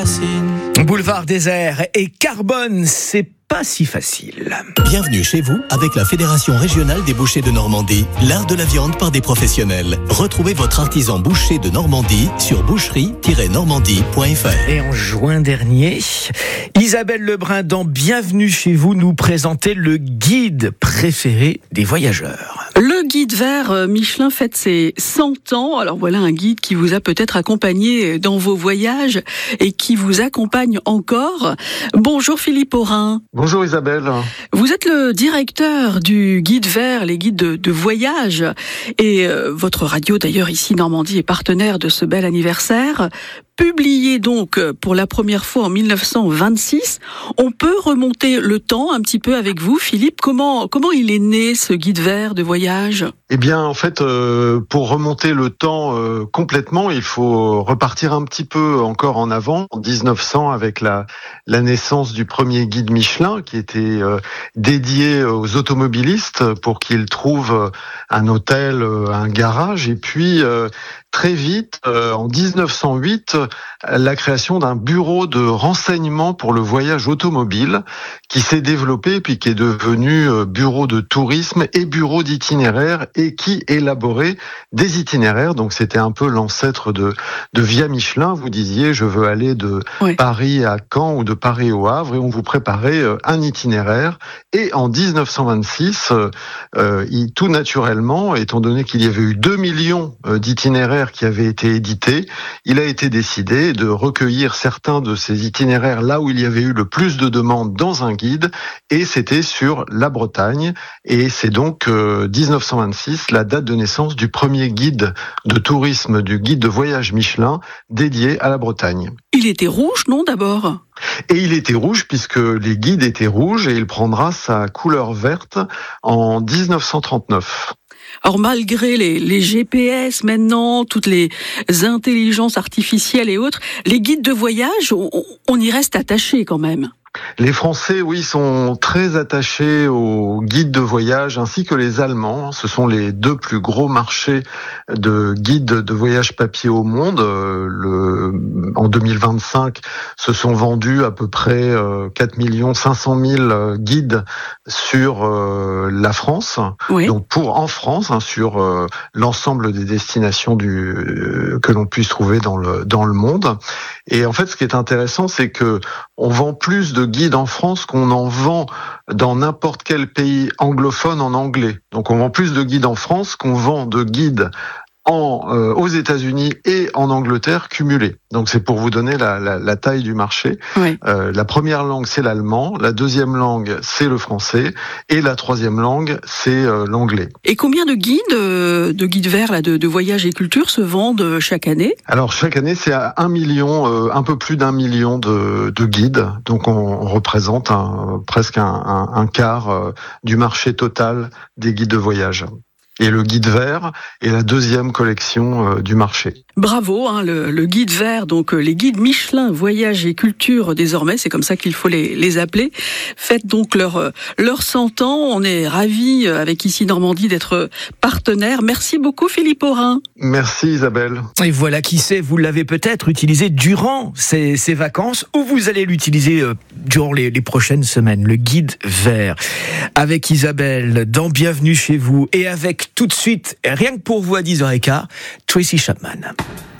Boulevard désert et carbone, c'est pas si facile. Bienvenue chez vous avec la Fédération régionale des bouchers de Normandie, l'art de la viande par des professionnels. Retrouvez votre artisan boucher de Normandie sur boucherie-normandie.fr. Et en juin dernier, Isabelle Lebrun dans Bienvenue chez vous nous présentait le guide préféré des voyageurs. Le guide vert Michelin fête ses 100 ans. Alors voilà un guide qui vous a peut-être accompagné dans vos voyages et qui vous accompagne encore. Bonjour Philippe Aurin. Bonjour Isabelle. Vous êtes le directeur du guide vert, les guides de voyage. Et votre radio d'ailleurs ici Normandie est partenaire de ce bel anniversaire. Publié donc pour la première fois en 1926. On peut remonter le temps un petit peu avec vous, Philippe. Comment il est né ce guide vert de voyage ? Eh bien, en fait, pour remonter le temps complètement, il faut repartir un petit peu encore en avant, en 1900, avec la naissance du premier guide Michelin, qui était dédié aux automobilistes pour qu'ils trouvent un hôtel, un garage, et puis très vite, en 1908, la création d'un bureau de renseignement pour le voyage automobile qui s'est développé puis qui est devenu bureau de tourisme et bureau d'itinéraire et qui élaborait des itinéraires. Donc c'était un peu l'ancêtre de Via Michelin. Vous disiez je veux aller de Paris à Caen ou de Paris au Havre et on vous préparait un itinéraire. Et en 1926, tout naturellement, étant donné qu'il y avait eu 2 millions d'itinéraires qui avaient été édités, il a été décidé de recueillir certains de ces itinéraires là où il y avait eu le plus de demandes dans un guide, et c'était sur la Bretagne, et c'est donc 1926 la date de naissance du premier guide de tourisme, du guide de voyage Michelin dédié à la Bretagne. Il était rouge, non, d'abord ? Et il était rouge puisque les guides étaient rouges, et il prendra sa couleur verte en 1939. Alors malgré les GPS maintenant, toutes les intelligences artificielles et autres, les guides de voyage, on y reste attaché quand même. Les Français, oui, sont très attachés aux guides de voyage, ainsi que les Allemands. Ce sont les deux plus gros marchés de guides de voyage papier au monde. En 2025, se sont vendus à peu près 4 500 000 guides sur la France. Oui. Donc en France, sur l'ensemble des destinations que l'on puisse trouver dans le monde. Et en fait, ce qui est intéressant, c'est que on vend plus de guides en France qu'on en vend dans n'importe quel pays anglophone en anglais. Donc on vend plus de guides en France qu'on vend de guides aux États-Unis et en Angleterre cumulés. Donc c'est pour vous donner la taille du marché. Oui. La première langue c'est l'allemand, la deuxième langue c'est le français et la troisième langue c'est l'anglais. Et combien de guides verts là, de voyage et culture se vendent chaque année ? Alors chaque année c'est à 1 million, un peu plus d'1 million de guides. Donc on représente presque un quart du marché total des guides de voyage. Et le guide vert est la deuxième collection du marché. Bravo, le guide vert, donc les guides Michelin, voyage et culture désormais, c'est comme ça qu'il faut les appeler. Faites donc leur 100 ans. On est ravis avec ici Normandie d'être partenaire. Merci beaucoup Philippe Aurin. Merci Isabelle. Et voilà qui sait, vous l'avez peut-être utilisé durant ces vacances ou vous allez l'utiliser durant les prochaines semaines. Le guide vert avec Isabelle dans Bienvenue chez vous et avec tout de suite, rien que pour vous à 10h15, Tracy Chapman.